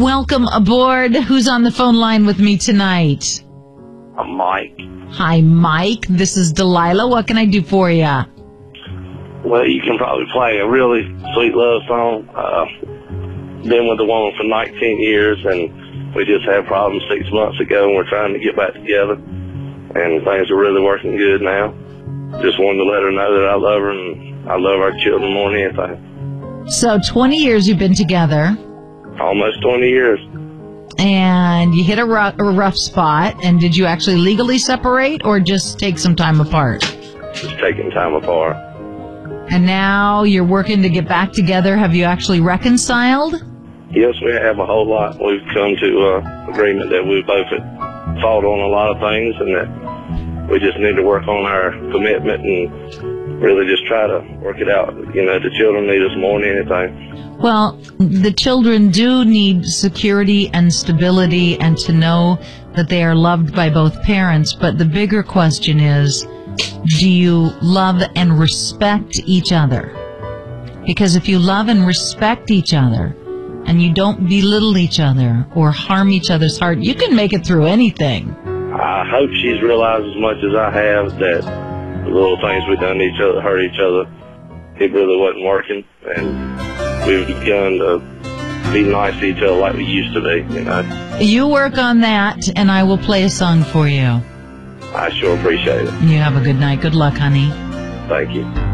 welcome aboard. Who's on the phone line with me tonight? I'm Mike. Hi, Mike. This is Delilah. What can I do for you? Well, you can probably play a really sweet love song. Been with the woman for 19 years, and we just had problems 6 months ago, and we're trying to get back together, and things are really working good now. Just wanted to let her know that I love her, and I love our children more than anything. So 20 years you've been together. Almost 20 years. And you hit a rough spot, and did you actually legally separate or just take some time apart? Just taking time apart. And now you're working to get back together. Have you actually reconciled? Yes, we have a whole lot. We've come to agreement that we both had fought on a lot of things, and that we just need to work on our commitment and really just try to work it out. You know, the children need us more than anything. Well, the children do need security and stability and to know that they are loved by both parents. But the bigger question is, do you love and respect each other? Because if you love and respect each other and you don't belittle each other or harm each other's heart, you can make it through anything. I hope she's realized as much as I have that the little things we've done to each other, hurt each other, it really wasn't working. And we've begun to be nice to each other like we used to be, you know. You work on that, and I will play a song for you. I sure appreciate it. You have a good night. Good luck, honey. Thank you.